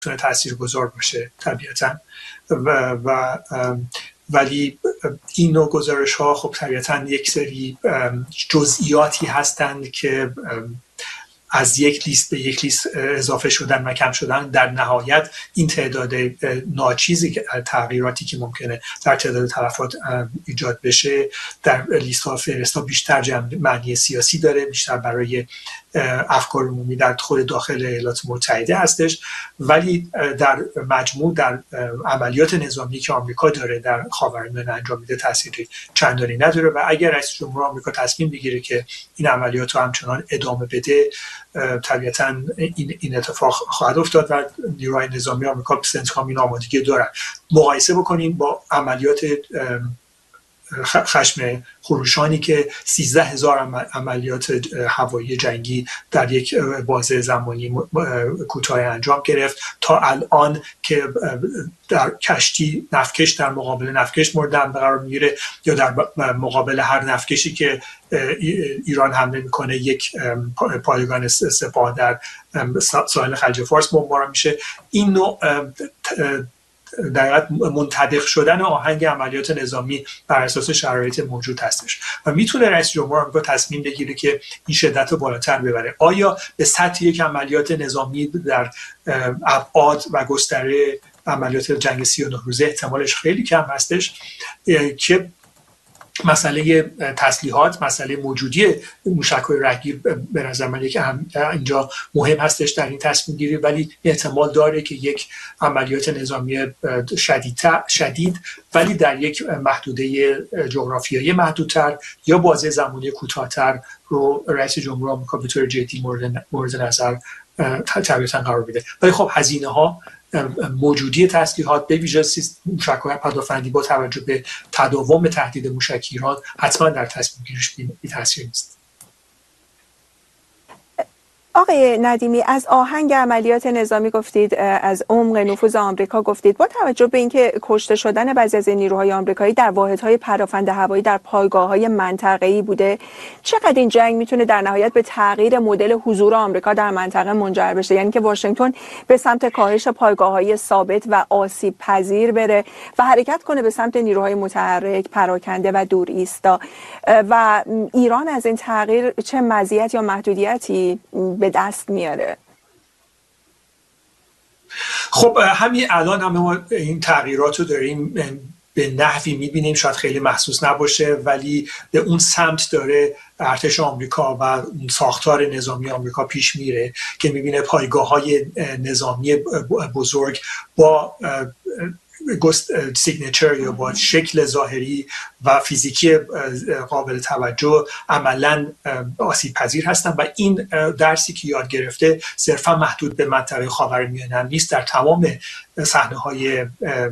میتونه تاثیرگذار باشه طبیعتاً ولی این نوع گزارش ها خب طبیعتاً یک سری جزئیاتی هستند که از یک لیست به یک لیست اضافه شدن و کم شدن، در نهایت این تعداد ناچیزی که تغییراتی که ممکنه در تعداد تلفات ایجاد بشه در لیست ها فهرست ها بیشتر معنی سیاسی داره، بیشتر برای افکار عمومی در خود داخل ایالات متحده هستش، ولی در مجموع در عملیات نظامی که آمریکا داره در خاورمیانه انجام میده تأثیری چندانی نداره و اگر رئیس جمهور آمریکا تصمیم بگیره که این عملیات رو همچنان ادامه بده، طبیعتاً این اتفاق خواهد افتاد و نیروهای نظامی آمریکا به انتقام این آمادگی دارن. مقایسه بکنیم با عملیات خشم خروشانی که 13,000 عملیات هوایی جنگی در یک بازه زمانی کوتاه انجام گرفت تا الان که در کشتی نفکش در مقابل نفکش مورد حمله قرار میگیره یا در مقابل هر نفکشی که ایران حمله میکنه یک پایگان سپاه در ساحل خلیج فارس بمباران میشه. این نوع در حقیقت منطبق شدن آهنگ عملیات نظامی بر اساس شرایط موجود هستش و میتونه رئیس جمهور آمریکا تصمیم بگیره که این شدت رو بالاتر ببره. آیا به سطح یک عملیات نظامی در ابعاد و گستره عملیات جنگ 39 روزه احتمالش خیلی کم هستش که مسئله تسلیحات، مسئله موجودی موشک‌های رهگیر به نظر من اینجا مهم هستش در این تصمیم گیری، ولی احتمال داره که یک عملیات نظامی شدید ولی در یک محدوده جغرافیایی محدودتر یا بازه زمانی کوتاه‌تر رو رئیس جمهور آمریکا به طور جدی مورد نظر طبیعتاً قرار بده. ولی خب هزینه ها، موجودی تسلیحات به ویژه موشک‌های پدافندی با توجه به تداوم تهدید موشکی ایران حتما در تصمیم گیریش بی تاثیر نیست. آقای ندیمی، از آهنگ عملیات نظامی گفتید، از عمق نفوذ آمریکا گفتید. با توجه به اینکه کشته شدن بعضی از نیروهای آمریکایی در واحدهای پراکنده هوایی در پایگاه‌های منطقه‌ای بوده، چقدر این جنگ میتونه در نهایت به تغییر مدل حضور آمریکا در منطقه منجر بشه؟ یعنی که واشنگتن به سمت کاهش پایگاه‌های ثابت و آسیب پذیر بره و حرکت کنه به سمت نیروهای متحرک، پراکنده و دور ایستا، و ایران از این تغییر چه مزیت یا محدودیتی به دست میاره؟ خب همین الان ما این تغییرات رو داریم به نحوی میبینیم، شاید خیلی محسوس نباشه ولی به اون سمت داره ارتش آمریکا و اون ساختار نظامی آمریکا پیش میره که میبینه پایگاه‌های نظامی بزرگ با سیگنچر یا با شکل ظاهری و فیزیکی قابل توجه عملاً آسیب پذیر هستن و این درسی که یاد گرفته صرفا محدود به منطقه خاورمیانه نیست. در تمام صحنه‌های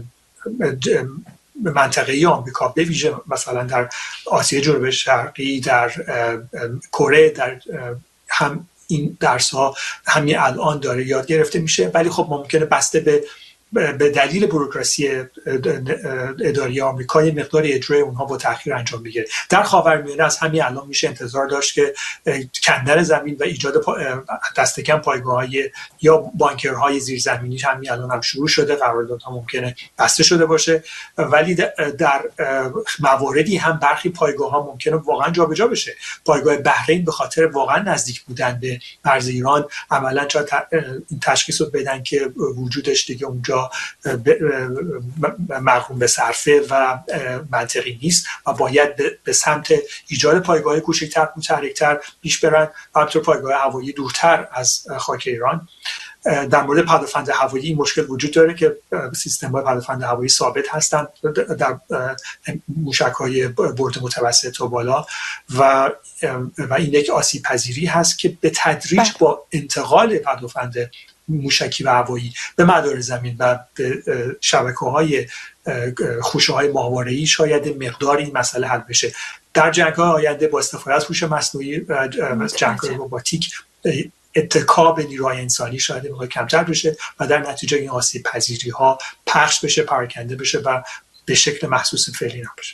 منطقه‌ای آمریکا، به ویژه مثلا در آسیا جنوب شرقی، در کره، در هم این درس‌ها همین الان داره یاد گرفته میشه، ولی خب ممکنه بسته به دلیل بوروکراسی اداری آمریکا یه مقدار اجرای اونها با تأخیر انجام بگیره. در خاورمیانه از همین الان میشه انتظار داشت که کندن زمین و ایجاد دست کم پایگاه‌های یا بانکرهای زیرزمینی همین الان هم شروع شده، قراردادها ممکنه بسته شده باشه، ولی در مواردی هم برخی پایگاه‌ها ممکنه واقعا جابجا بشه. پایگاه بحرین به خاطر واقعا نزدیک بودن به مرز ایران عملاً این تشخیص رو بدن که وجودش دیگه اونجا مرغوم به صرفه و منطقی نیست و باید به سمت ایجاد پایگاه کوچکتر، متحرکتر پیش برن، همینطور پایگاه هوایی دورتر از خاک ایران. در مورد پدافند هوایی این مشکل وجود داره که سیستم‌های پدافند هوایی ثابت هستند در موشک‌های برد متوسط و بالا و این یک آسیب پذیری هست که به تدریج با انتقال پدافند موشکی و هوایی به مدار زمین و به شبکه‌های خوشه‌های ماهواره‌ای شاید مقداری این مسئله حل بشه. در جنگ‌های آینده با استفاده از هوش مصنوعی و جنگ‌های رباتیک اتکا به نیروهای انسانی شاید مقدار کمتر بشه و در نتیجه این آسیب پذیری ها پخش بشه، پراکنده بشه و به شکل محسوس فعلی نباشه.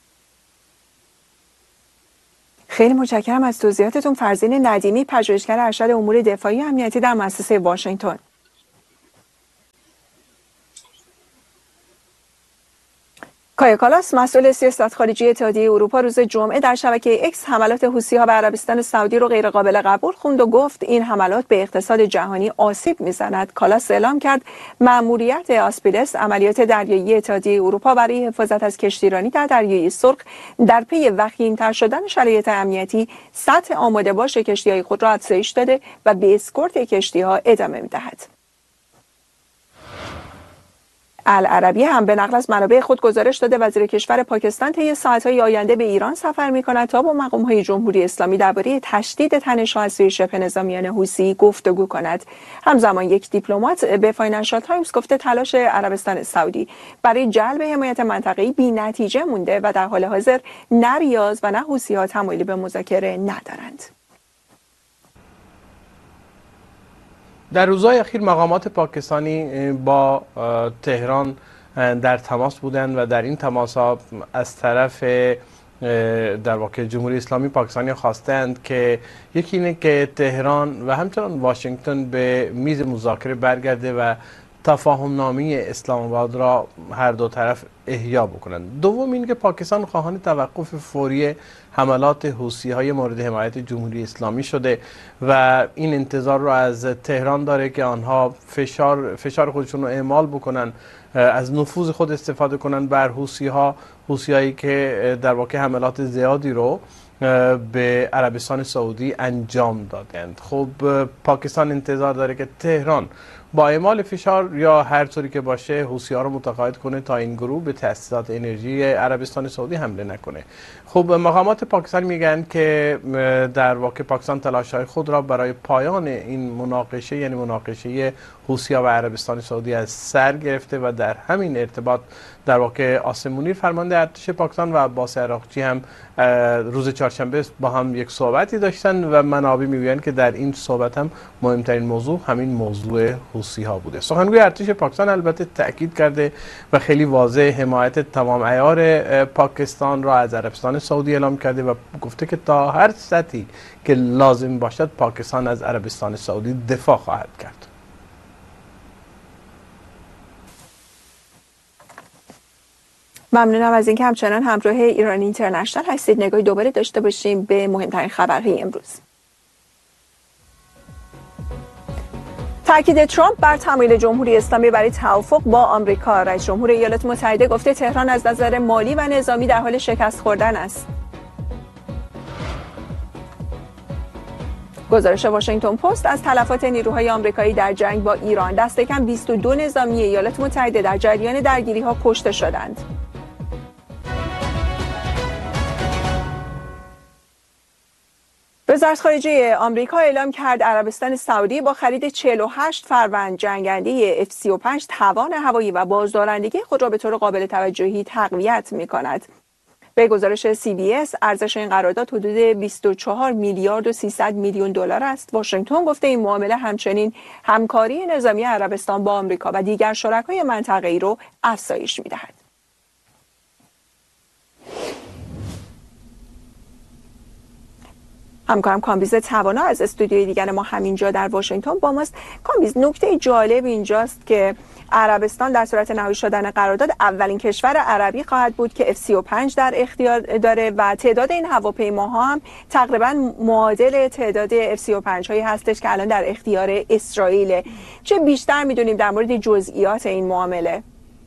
خیلی متشکرم از توضیحاتتون. فرزین ندیمی، پژوهشگر ارشد امور دفاعی و امنیتی در مؤسسه واشنگتن. کایا کالاس مسئول سیاست خارجی اتحادیه اروپا روز جمعه در شبکه اکس حملات حوثی‌ها به عربستان سعودی رو غیر قابل قبول خوند و گفت این حملات به اقتصاد جهانی آسیب میزند. کالاس اعلام کرد مأموریت آسپیدس، عملیات دریایی اتحادیه اروپا برای حفاظت از کشتیرانی در دریای سرخ، در پی وخیم‌تر شدن شرایط امنیتی سطح آماده باش کشتی‌های خود را افزایش داده و به اسکورت کشتی‌ها ادامه می‌دهد. العربی هم به نقل از منابع خود گزارش داده وزیر کشور پاکستان طی ساعت‌های آینده به ایران سفر می‌کند تا با مقام‌های جمهوری اسلامی درباره تشدید تنش‌ها از سوی شبه نظامیان حوثی گفتگو کند. همزمان یک دیپلمات به فاینانشال تایمز گفته تلاش عربستان سعودی برای جلب حمایت منطقه‌ای بی‌نتیجه مونده و در حال حاضر نه ریاض و نه حوثی‌ها تمایلی به مذاکره ندارند. در روزهای اخیر مقامات پاکستانی با تهران در تماس بودند و در این تماس‌ها از طرف در واقع جمهوری اسلامی پاکستانی خواستند که یکی اینه که تهران و همچنان واشنگتن به میز مذاکره برگرده و تفاهم نامه اسلام آباد را هر دو طرف احیا بکنند. دوم این که پاکستان خواهان توقف فوری حملات حوثی‌های مورد حمایت جمهوری اسلامی شده و این انتظار را از تهران داره که آنها فشار خودشون رو اعمال بکنن، از نفوذ خود استفاده کنن بر حوثی‌هایی که در واقع حملات زیادی رو به عربستان سعودی انجام دادند. خب پاکستان انتظار داره که تهران با اعمال فشار یا هر طوری که باشه حوثی‌ها رو متقاعد کنه تا این گروه به تأسیسات انرژی عربستان سعودی حمله نکنه. خب مقامات پاکستان میگن که در واقع پاکستان تلاش‌های خود را برای پایان این مناقشه، یعنی مناقشه حوثی‌ها و عربستان سعودی، از سر گرفته و در همین ارتباط در واقع عاصم منیر فرمانده ارتش پاکستان و عباس عراقچی هم روز چهارشنبه با هم یک صحبتی داشتن و منابع میگویند که در این صحبت هم مهمترین موضوع همین موضوع حوثی‌ها بوده. سخنگوی ارتش پاکستان البته تاکید کرده و خیلی واضح حمایت تمام عیار پاکستان را از عربستان سعودی اعلام کرده و گفته که تا هر سطحی که لازم باشد پاکستان از عربستان سعودی دفاع خواهد کرد. ممنونم از اینکه همچنان همراه ایران اینترنشنال هستید. نگاهی دوباره داشته باشیم به مهمترین خبرهای امروز. تاکید ترامپ بر تمایل جمهوری اسلامی برای توافق با آمریکا. رئیس جمهور ایالات متحده گفته تهران از نظر مالی و نظامی در حال شکست خوردن است. گزارش واشنگتن پست از تلفات نیروهای آمریکایی در جنگ با ایران: دست کم 22 نظامی ایالات متحده در جریان درگیری‌ها کشته شدند. وزارت خارجه آمریکا اعلام کرد عربستان سعودی با خرید 48 فروند جنگنده F-35 توان هوایی و بازدارندگی خود را به طور قابل توجهی تقویت می‌کند. به گزارش CBS ارزش این قرارداد حدود 24 میلیارد و 300 میلیون دلار است. واشنگتن گفته این معامله همچنین همکاری نظامی عربستان با آمریکا و دیگر شرکای منطقه‌ای را افزایش می‌دهد. همکارم کامبیز توانا از استودیوی دیگر ما همینجا در واشنگتن با ماست. کامبیز، نکته جالب اینجاست که عربستان در صورت نهایی شدن قرارداد اولین کشور عربی خواهد بود که F-35 در اختیار داره و تعداد این هواپیماها هم تقریبا معادل تعداد F-35 هایی هستش که الان در اختیار اسرائیل. چه بیشتر میدونیم در مورد جزئیات این معامله؟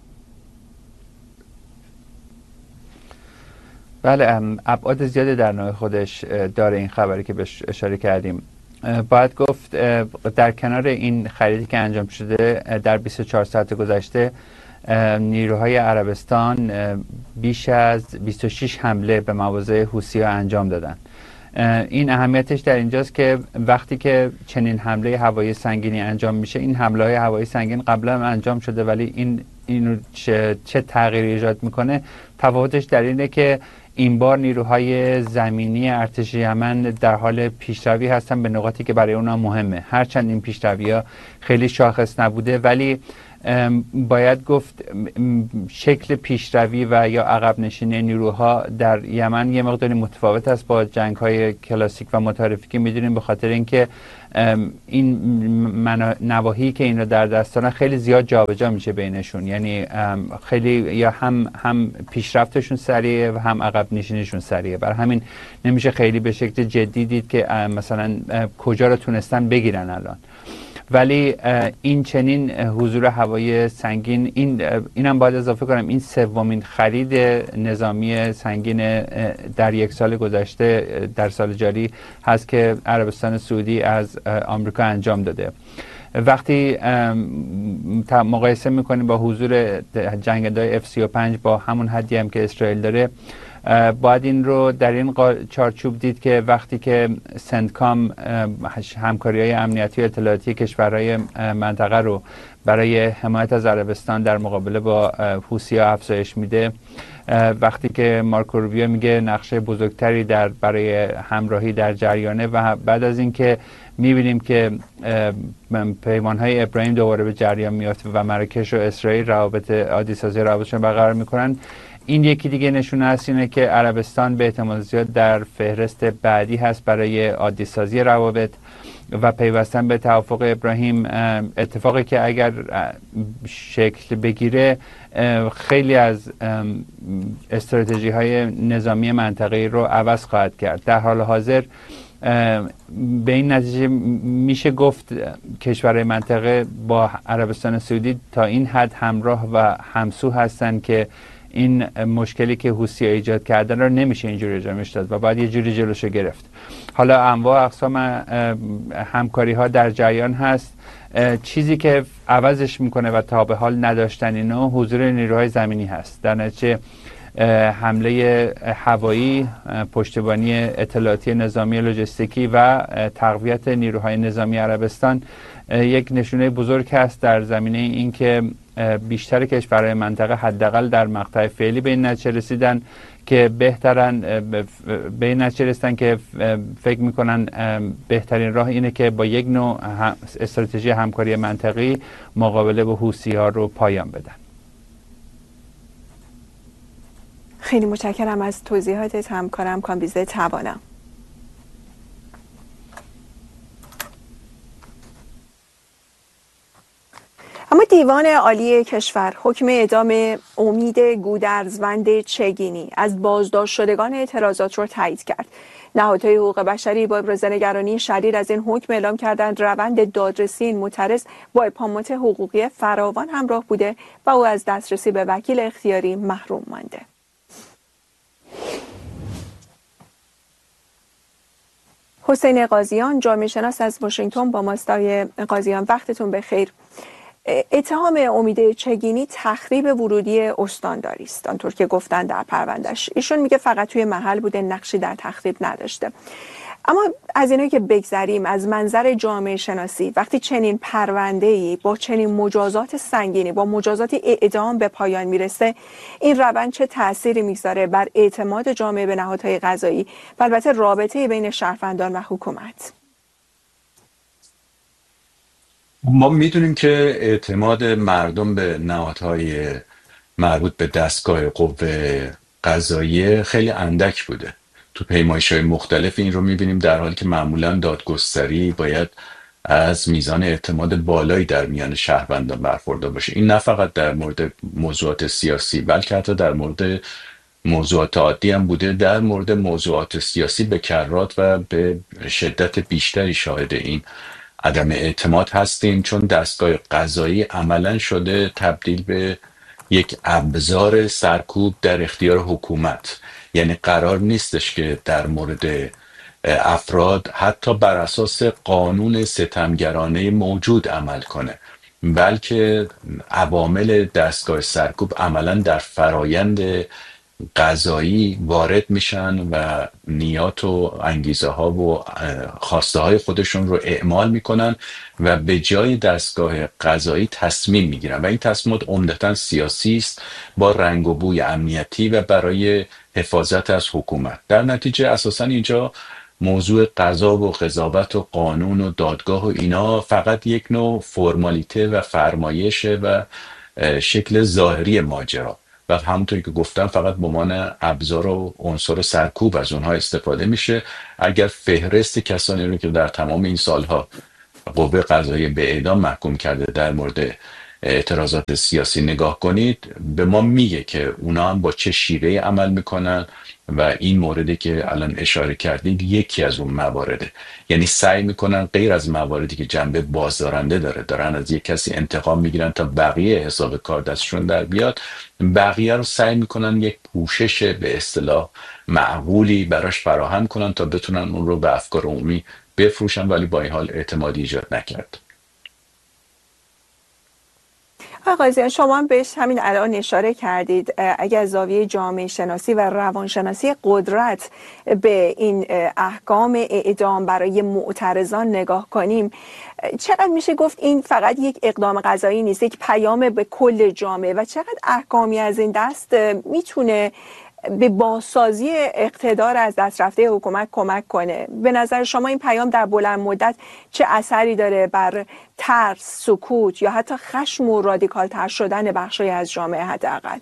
بله، ابعاد زیادی در نوع خودش داره این خبری که بهش اشاره کردیم. باید گفت در کنار این خریدی که انجام شده در 24 ساعت گذشته نیروهای عربستان بیش از 26 حمله به مواضع حوثی‌ها انجام دادن. این اهمیتش در اینجاست که وقتی که چنین حمله هوایی سنگینی انجام میشه، این حمله هوایی سنگین قبلا هم انجام شده ولی اینو چه تغییری ایجاد میکنه؟ تفاوتش در اینه که این بار نیروهای زمینی ارتش یمن در حال پیشروی هستن به نقاطی که برای اونها مهمه. هرچند این پیشروی‌ها خیلی شاخص نبوده ولی باید گفت شکل پیشروی و یا عقب نشینی نیروها در یمن یه مقداری متفاوت است با جنگ‌های کلاسیک و متعارفی که می‌دونیم، به خاطر اینکه این نواحی که این رو در دست دارن خیلی زیاد جابجا میشه بینشون، یعنی خیلی یا هم پیشرفتشون سریعه و هم عقب نشینیشون سریعه، برای همین نمیشه خیلی به شکل جدی دید که مثلا کجا رو تونستن بگیرن الان. ولی این چنین حضور هوایی سنگین، اینم باید اضافه کنم، این سومین خرید نظامی سنگین در یک سال گذشته در سال جاری هست که عربستان سعودی از آمریکا انجام داده. وقتی مقایسه میکنیم با حضور جنگنده‌های F-35 با همون حدی هم که اسرائیل داره، باید این رو در این چارچوب دید که وقتی که سنتکام همکاری‌های امنیتی و اطلاعاتی کشورهای منطقه رو برای حمایت از عربستان در مقابله با حوثی‌ها افزایش میده، وقتی که مارکو روبیو میگه نقشه بزرگتری برای همراهی در جریانه، و بعد از اینکه میبینیم که پیمان‌های ابراهیم دوباره به جریان میافته و مراکش و اسرائیل روابط عادی سازی روابطشون برقرار میکنن، این یکی دیگه نشونه است اینه که عربستان به احتمال زیاد در فهرست بعدی هست برای عادی سازی روابط و پیوستن به توافق ابراهیم، اتفاقی که اگر شکل بگیره خیلی از استراتژی های نظامی منطقه‌ای رو عوض خواهد کرد. در حال حاضر به این نتیجه میشه گفت کشورهای منطقه با عربستان سعودی تا این حد همراه و همسو هستن که این مشکلی که حوثی‌ها ایجاد کردن رو نمیشه اینجوری جلوش داد و باید یه جوری جلوشو گرفت. حالا انواع اقسام همکاری ها در جریان هست. چیزی که عوضش میکنه و تا به حال نداشتن اینو حضور نیروهای زمینی هست. در نتیجه حمله هوایی، پشتیبانی اطلاعاتی نظامی لوجستیکی و تقویت نیروهای نظامی عربستان یک نشونه بزرگ است در زمینه این که بیشتر کشورهای منطقه حداقل در مقطع فعلی به این نتیجه رسیدن که بهترن به این نتیجه رسیدن که فکر میکنن بهترین راه اینه که با یک نوع استراتژی همکاری منطقی مقابله با حوثی‌ها رو پایان بدن. خیلی متشکرم از توضیحاتت همکارم کامبیزه توانا. اما دیوان عالی کشور حکم اعدام امید گودرزوند چگینی از بازداشت شدگان اعتراضات را تایید کرد. نهادهای حقوق بشری با ابراز نگرانی شدید از این حکم اعلام کردند روند دادرسی این معترض با ابهامات حقوقی فراوان همراه بوده و او از دسترسی به وکیل اختیاری محروم مانده. حسین قاضیان، جامعه شناس از واشنگتن با ماست. آقای قاضیان وقتتون بخیر. اتهام امید چگینی تخریب ورودی استانداری است، آنطور که گفتن در پروندهش. ایشون میگه فقط توی محل بوده، نقشی در تخریب نداشته. اما از اینایی که بگذریم، از منظر جامعه شناسی وقتی چنین پرونده‌ای با چنین مجازات سنگینی، با مجازات اعدام به پایان میرسه، این روند چه تأثیری میگذاره بر اعتماد جامعه به نهادهای قضایی و البته رابطه بین شهروندان و حکومت؟ ما میدونیم که اعتماد مردم به نهادهای مربوط به دستگاه قوه قضاییه خیلی اندک بوده. تو پیمایش‌های مختلف این رو میبینیم، در حالی که معمولا دادگستری باید از میزان اعتماد بالایی در میان شهروندان برخوردار باشه. این نه فقط در مورد موضوعات سیاسی بلکه حتی در مورد موضوعات عادی هم بوده. در مورد موضوعات سیاسی به کرات و به شدت بیشتری شاهد این عدم اعتماد هستیم، چون دستگاه قضایی عملا شده تبدیل به یک ابزار سرکوب در اختیار حکومت. یعنی قرار نیستش که در مورد افراد حتی بر اساس قانون ستمگرانه موجود عمل کنه، بلکه عوامل دستگاه سرکوب عملا در فرایند قضایی وارد میشن و نیات و انگیزه ها و خواسته های خودشون رو اعمال میکنن و به جای دستگاه قضایی تصمیم میگیرن و این تصمیمات عمدتاً سیاسی است با رنگ و بوی امنیتی و برای حفاظت از حکومت. در نتیجه اساساً اینجا موضوع قضا و قضاوت و قانون و دادگاه و اینا فقط یک نوع فرمالیته و فرمایشه و شکل ظاهری ماجرا و همونطور که گفتم فقط به عنوان ابزار و عنصر سرکوب از اونها استفاده میشه. اگر فهرست کسانی رو که در تمام این سالها قوه قضاییه به اعدام محکوم کرده در مورد اعتراضات سیاسی نگاه کنید، به ما میگه که اونا هم با چه شیوهی عمل میکنن و این موردی که الان اشاره کردید یکی از اون موارده. یعنی سعی میکنن غیر از مواردی که جنبه بازدارنده دارن از یک کسی انتقام میگیرن تا بقیه حساب کار دستشون در بیاد، بقیه رو سعی میکنن یک پوشش به اصطلاح معقولی براش فراهم کنن تا بتونن اون رو به افکار عمومی بفروشن، ولی با این حال اعتمادی ایجاد نکرد. قاضیان، شما هم بهش همین الان اشاره کردید. اگر از زاویه جامعه شناسی و روانشناسی قدرت به این احکام اعدام برای معترضان نگاه کنیم، چقدر میشه گفت این فقط یک اقدام قضایی نیست، یک پیام به کل جامعه و چقدر احکامی از این دست میتونه به بازسازی اقتدار از دست رفته حکومت کمک کنه؟ به نظر شما این پیام در بلند مدت چه اثری داره بر ترس، سکوت یا حتی خشم و رادیکال تر شدن بخشی از جامعه حداقل؟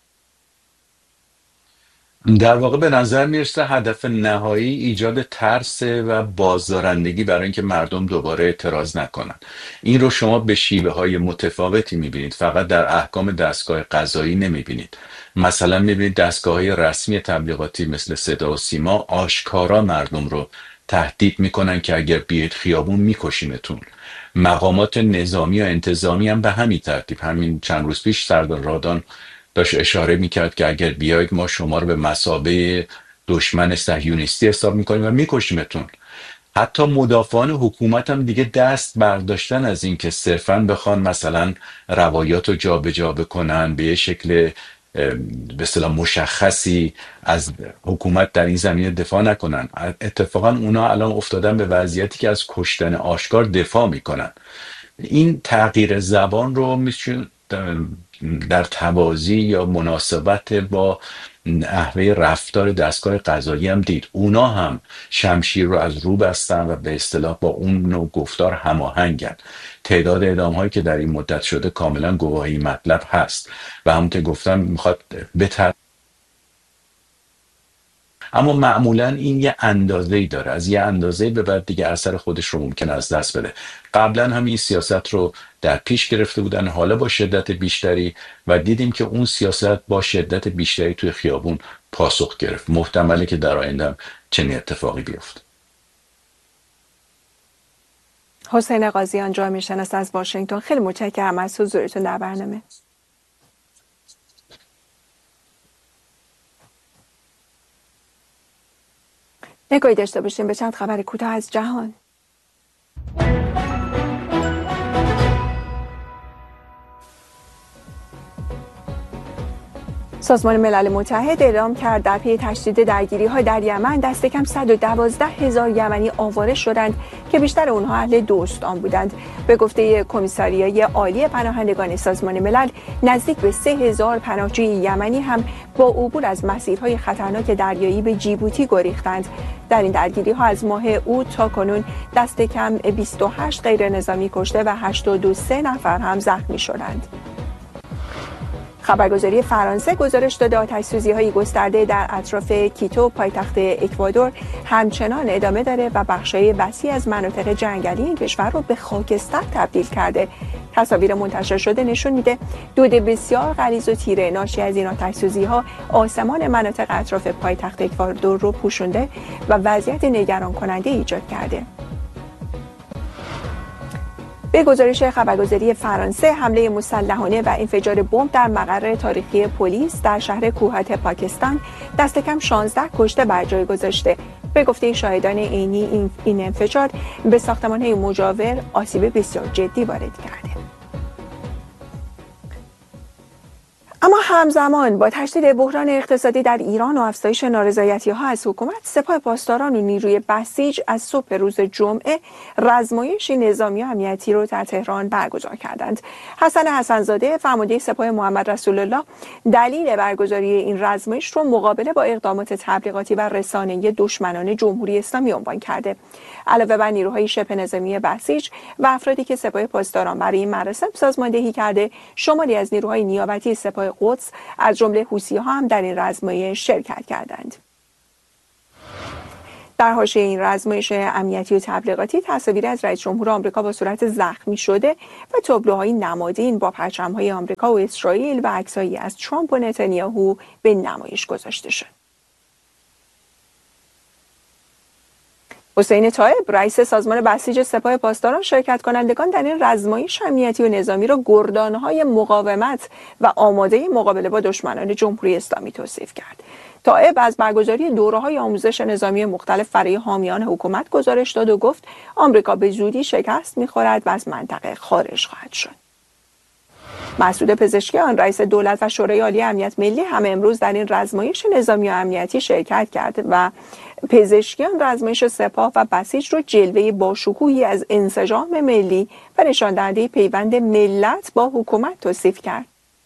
در واقع به نظر میرسه هدف نهایی ایجاد ترس و بازدارندگی برای اینکه مردم دوباره اعتراض نکنن. این رو شما به شیوه های متفاوتی میبینید، فقط در احکام دستگاه قضایی نمیبینید. مثلا میبینید دستگاه های رسمی تبلیغاتی مثل صدا و سیما آشکارا مردم رو تهدید میکنن که اگر بیاید خیابون میکشیمتون. مقامات نظامی و انتظامی هم به همین ترتیب. همین چند روز پیش سردار رادان داشت اشاره میکرد که اگر بیاید ما شما رو به مثابه دشمن صهیونیستی حساب میکنیم و میکشیمتون. حتی مدافعان حکومت هم دیگه دست برداشتن از این که صرفاً بخوان مثلا روایات رو جابجا بکنن، به یه شکل به اصطلاح مشخصی از حکومت در این زمینه دفاع نکنن. اتفاقا اونا الان افتادن به وضعیتی که از کشتن آشکار دفاع میکنن. این تغییر زبان رو میشه در توازی یا مناسبت با نحوه رفتار دستگاه قضایی هم دید. اونا هم شمشیر رو از رو بستن و به اصطلاح با اون نوع گفتار هماهنگن. تعداد اعدام هایی که در این مدت شده کاملا گواهی مطلب هست و همونطور گفتم میخواد اما معمولا این یه اندازه‌ای داره، از یه اندازه‌ای به بعد دیگه اثر خودش رو ممکن از دست بده. قبلا هم این سیاست رو در پیش گرفته بودن، حالا با شدت بیشتری، و دیدیم که اون سیاست با شدت بیشتری توی خیابون پاسخ گرفت. محتمله که در آینده چنین اتفاقی بیفته. حسین قاضیان، جامعه شناس از واشنگتن، خیلی متشکرم از حضورتون در برنامه. نگاهی داشته باشیم به چند خبر کوتاه از جهان. سازمان ملل متحد اعلام کرد در پی تشدید درگیری‌ها در یمن دست کم 112,000 یمنی آواره شدند که بیشتر اونها اهل دوستان بودند. به گفته کمیساریای عالی پناهندگان سازمان ملل، نزدیک به 3,000 پناهجوی یمنی هم با عبور از مسیرهای خطرناک دریایی به جیبوتی گریختند. در این درگیری‌ها از ماه اوت تا کنون دست کم 28 غیر نظامی کشته و 83 نفر هم زخمی شدند. خبرگزاری فرانسه گزارش داده آتش‌سوزی‌های گسترده در اطراف کیتو، پایتخت اکوادور، همچنان ادامه داره و بخش‌های وسیع از مناطق جنگلی این کشور رو به خاکستر تبدیل کرده. تصاویر منتشر شده نشون میده دود بسیار غلیظ و تیره ناشی از این آتش‌سوزی‌ها آسمان مناطق اطراف پایتخت اکوادور رو پوشونده و وضعیت نگران کننده ایجاد کرده. به گزارش خبرگزاری فرانسه، حمله مسلحانه و انفجار بمب در مقر تاریخی پلیس در شهر کوهات پاکستان دست کم 16 کشته بر جای گذاشته. به گفته شاهدان عینی این انفجار به ساختمان‌های مجاور آسیب بسیار جدی وارد کرده. اما همزمان با تشدید بحران اقتصادی در ایران و افزایش نارضایتی‌ها از حکومت، سپاه پاسداران و نیروی بسیج از صبح روز جمعه رزمایشی نظامی و امنیتی رو در تهران برگزار کردند. حسن حسن‌زاده، فرمانده سپاه محمد رسول الله، دلیل برگزاری این رزمایش رو مقابله با اقدامات تبلیغاتی و رسانه‌ای دشمنان جمهوری اسلامی عنوان کرده. علاوه بر نیروهای شبه نظامی بسیج و افرادی که سپاه پاسداران برای این مراسم سازماندهی کرده، شماری از نیروهای نیابتی سپاه قدس از جمله حوثی‌ها هم در این رزمایش شرکت کردند. در حاشیه این رزمایش امنیتی و تبلیغاتی، تصاویری از رئیس جمهور آمریکا با صورت زخمی شده و تابلوهای نمادین با پرچم‌های آمریکا و اسرائیل و عکسایی از ترامپ و نتانیاهو به نمایش گذاشته شد. حسین طایب، رئیس سازمان بسیج سپاه پاسداران، شرکت کنندگان در این رزمایش امنیتی و نظامی را گردان‌های مقاومت و آماده مقابله با دشمنان جمهوری اسلامی توصیف کرد. طایب از برگزاری دوره‌های آموزش نظامی مختلف برای حامیان حکومت گزارش داد و گفت آمریکا به زودی شکست می‌خورد و از منطقه خارج خواهد شد. مسعود پزشکیان، رئیس دولت و شورای عالی امنیت ملی، هم امروز در این رزمایش نظامی و امنیتی شرکت کرد و پزشکیان رزمایش سپاه و بسیج رو جلوه باشکوهی از انسجام ملی و نشان دهنده پیوند ملت با حکومت توصیف کرد.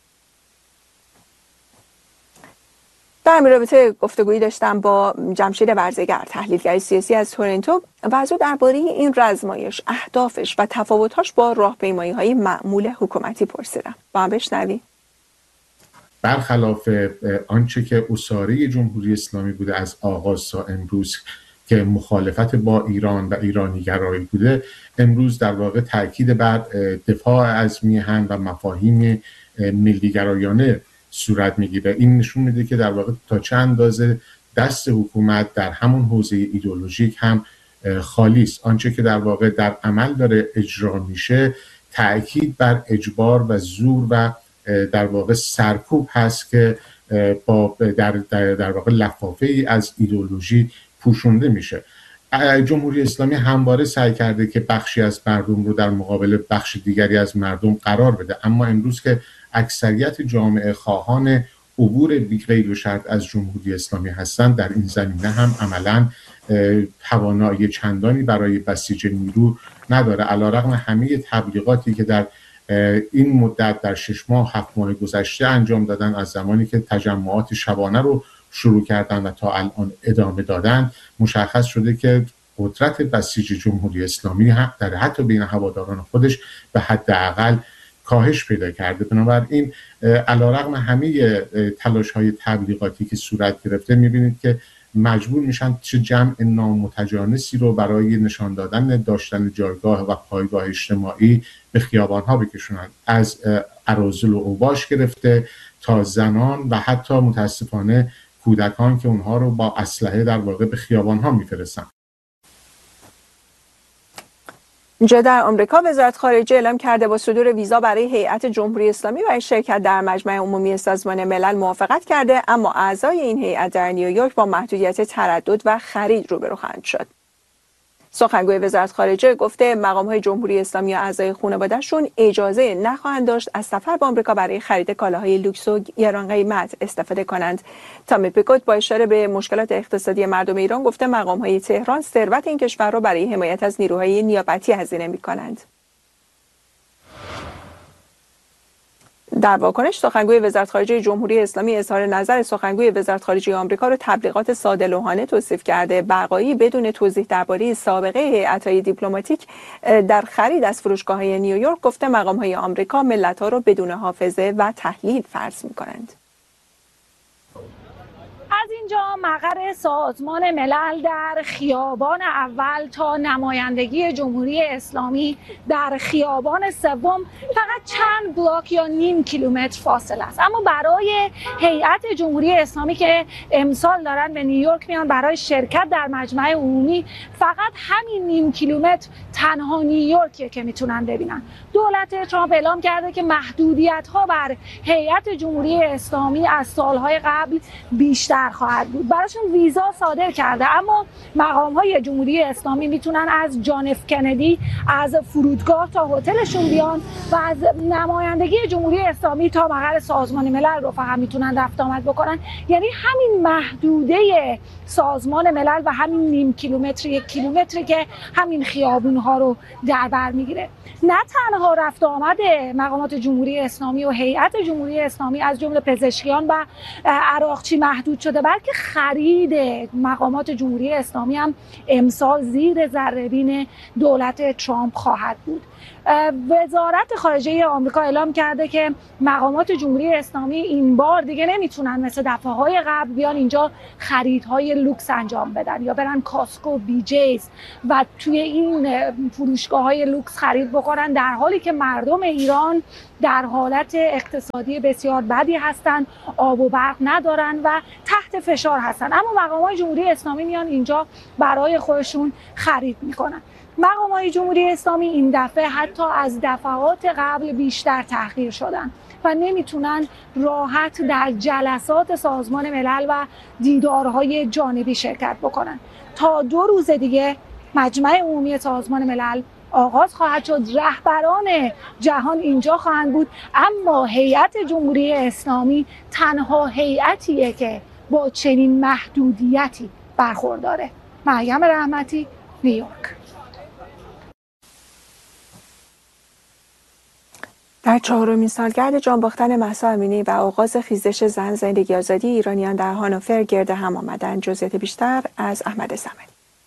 در همین رابطه گفتگویی داشتم با جمشید ورزگر، تحلیلگر سیاسی از تورنتو، و از او درباره این رزمایش، اهدافش و تفاوت‌هاش با راهپیمایی‌های معمول حکومتی پرسیدم. با هم بشنویم. برخلاف آنچه که اساره جمهوری اسلامی بوده از آغاز تا امروز که مخالفت با ایران و ایرانی‌گرایی بوده، امروز در واقع تاکید بر دفاع از میهن و مفاهیم ملی‌گرایانه صورت میگیره. این نشون میده که در واقع تا چه اندازه دست حکومت در همون حوزه ایدئولوژیک هم خالی است. آنچه که در واقع در عمل داره اجرا میشه تأکید بر اجبار و زور و در واقع سرکوب هست که با در واقع لفافه ای از ایدئولوژی پوشونده میشه. جمهوری اسلامی همواره سعی کرده که بخشی از مردم رو در مقابل بخش دیگری از مردم قرار بده، اما امروز که اکثریت جامعه خواهان عبور بی‌قید و شرط از جمهوری اسلامی هستند، در این زمینه هم عملاً توانایی چندانی برای بسیج نیرو نداره، علیرغم همه تبلیغاتی که در این مدت در 6 ماه 7 ماه گذشته انجام دادن، از زمانی که تجمعات شبانه رو شروع کردن و تا الان ادامه دادن، مشخص شده که قدرت بسیج جمهوری اسلامی در حتی بین هواداران خودش به حداقل کاهش پیدا کرده. بنابراین علیرغم همه تلاش‌های تبلیغاتی که صورت گرفته، می‌بینید که مجبور میشن چه جمع نامتجانسی رو برای نشان دادن داشتن جایگاه و پایگاه اجتماعی به خیابان‌ها بکشونن، از اراذل و اوباش گرفته تا زنان و حتی متاسفانه کودکان که اونها رو با اسلحه در واقع به خیابان‌ها میفرستن. اینجا در آمریکا وزارت خارجه اعلام کرده با صدور ویزا برای هیئت جمهوری اسلامی برای شرکت در مجمع عمومی سازمان ملل موافقت کرده، اما اعضای این هیئت در نیویورک با محدودیت تردد و خرید روبرو خواهند شد. سخنگوی وزارت خارجه گفته مقام‌های جمهوری اسلامی و اعضای خانواده‌شون اجازه نخواهند داشت از سفر به آمریکا برای خرید کالاهای لوکس و گران قیمت استفاده کنند. تامی پیکوت با اشاره به مشکلات اقتصادی مردم ایران گفته مقام‌های تهران ثروت این کشور را برای حمایت از نیروهای نیابتی هزینه می‌کنند. در واکنش، سخنگوی وزارت خارجه جمهوری اسلامی اظهار نظر سخنگوی وزارت خارجه آمریکا را تبلیغات ساده‌لوحانه توصیف کرده. بقایی بدون توضیح درباره سابقه هیئت‌های دیپلماتیک در خرید از فروشگاه‌های نیویورک گفته مقام‌های آمریکا ملت‌ها را بدون حافظه و تحلیل فرض می‌کنند. از اینجا مقر سازمان ملل در خیابان اول تا نمایندگی جمهوری اسلامی در خیابان سوم فقط چند بلاک یا نیم کیلومتر فاصله است، اما برای هیئت جمهوری اسلامی که امسال دارن به نیویورک میان برای شرکت در مجمع عمومی، فقط همین نیم کیلومتر تنها نیویورکیه که میتونن ببینن. دولت ترامپ اعلام کرده که محدودیت‌ها بر هیئت جمهوری اسلامی از سالهای قبل بیشتر نخواهد بود. براشون ویزا صادر کرده، اما مقام‌های جمهوری اسلامی میتونن از جان اف کندی، از فرودگاه تا هتلشون بیان و از نمایندگی جمهوری اسلامی تا مقر سازمان ملل رو فقط میتونن رفت آمد بکنن. یعنی همین محدوده سازمان ملل و همین نیم کیلومتر، 1 کیلومتری که همین خیابون‌ها رو در بر میگیره. نه تنها رفت آمد مقامات جمهوری اسلامی و هیئت جمهوری اسلامی از جمله پزشکیان و عراقچی محدود شده، بلکه خرید مقامات جمهوری اسلامی هم امسال زیر ذره‌بین دولت ترامپ خواهد بود. وزارت خارجه آمریکا اعلام کرده که مقامات جمهوری اسلامی این بار دیگه نمیتونن مثل دفعه‌های قبل بیان اینجا خریدهای لوکس انجام بدن یا برن کاسکو، بی جیز و توی این فروشگاه‌های لوکس خرید بکنن، در حالی که مردم ایران در حالت اقتصادی بسیار بدی هستن، آب و برق ندارن و تحت فشار هستن، اما مقامات جمهوری اسلامی میان اینجا برای خودشون خرید میکنن. مقامات جمهوری اسلامی این دفعه حتی از دفعات قبل بیشتر تحقیر شدن و نمیتونن راحت در جلسات سازمان ملل و دیدارهای جانبی شرکت بکنن. تا 2 روز دیگه مجمع عمومی سازمان ملل آغاز خواهد شد، رهبران جهان اینجا خواهند بود، اما هیئت جمهوری اسلامی تنها هیئتیه که با چنین محدودیتی برخورداره. مریم رحمتی، نیویورک. در 4مین سالگرد جانباختن مهسا امینی و آغاز خیزش زن زندگی آزادی ایرانیان در هانوفر گرد هم آمدند. جزئیات بیشتر از احمد صمدی.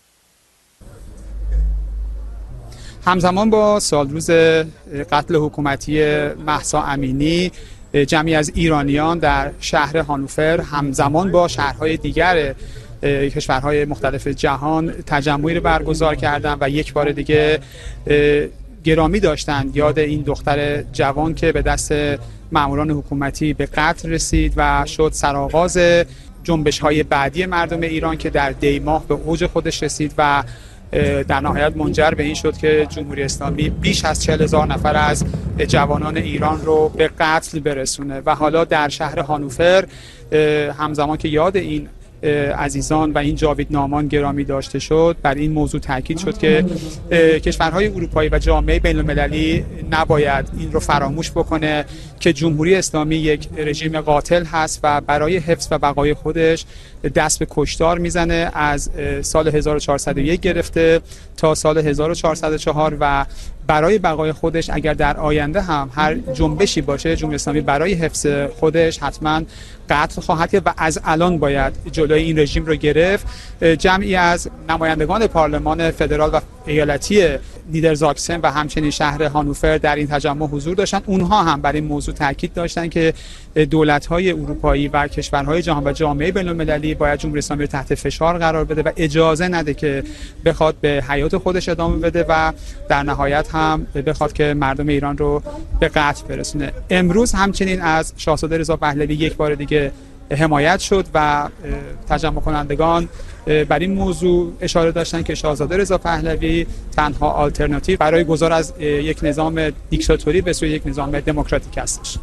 همزمان با سالروز قتل حکومتی مهسا امینی، جمعی از ایرانیان در شهر هانوفر همزمان با شهرهای دیگر کشورهای مختلف جهان تجمعی رو برگزار کردند و یک بار دیگه گرامی داشتند یاد این دختر جوان که به دست ماموران حکومتی به قتل رسید و شد سرآغاز جنبش‌های بعدی مردم ایران که در دی ماه به اوج خودش رسید و در نهایت منجر به این شد که جمهوری اسلامی بیش از 40,000 نفر از جوانان ایران رو به قتل برسونه و حالا در شهر هانوفر همزمان که یاد این عزیزان و این جاویدنامان گرامی داشته شد، بر این موضوع تاکید شد که کشورهای اروپایی و جامعه بین‌المللی نباید این رو فراموش بکنه که جمهوری اسلامی یک رژیم قاتل هست و برای حفظ و بقای خودش دست به کشتار میزنه. از سال 1401 گرفته تا سال 1404 و برای بقای خودش اگر در آینده هم هر جنبشی باشه، جمهوری اسلامی برای حفظ خودش حتما قتل خواهد کرد و از الان باید جلوی این رژیم رو گرفت. جمعی از نمایندگان پارلمان فدرال و ایالتی نیدرزاکسن و همچنین شهر هانوفر در این تجمع حضور داشتن. اونها هم بر این موضوع تاکید داشتن که دولت‌های اروپایی و کشورهای جهان و جامعه بین‌المللی باید جمهوری اسلامی رو تحت فشار قرار بده و اجازه نده که بخواد به حیات خودش ادامه بده و در نهایت هم بخواد که مردم ایران رو به قتل برسونه. امروز همچنین از شاهزاده رضا پهلوی یک بار دیگه حمایت شد و تجمع کنندگان بر این موضوع اشاره داشتن که شاهزاده رضا پهلوی تنها آلترناتیو برای گذار از یک نظام دیکتاتوری به سوی یک نظام دموکراتیک هستش.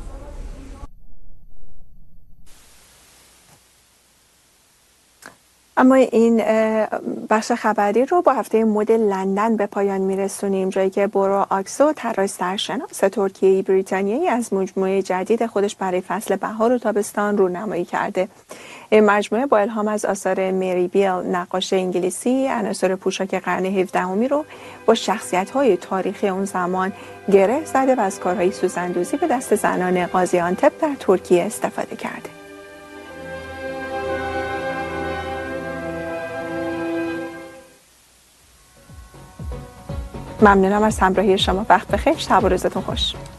اما این بخش خبری رو با هفته مد لندن به پایان میرسونیم، جایی که بورا آکسو طراح سرشناس ترکیه‌ای بریتانیایی از مجموعه جدید خودش برای فصل بهار و تابستان رونمایی کرده. این مجموعه با الهام از آثار مری بیل، نقاش انگلیسی، عناصر پوشاک قرن 17 رو با شخصیت‌های تاریخی اون زمان گره زده و از کارهای سوزندوزی به دست زنان قازیانتپ در ترکیه استفاده کرده. ممنونم از همراهی شما. وقت بخیر. شب و روزتون خوش.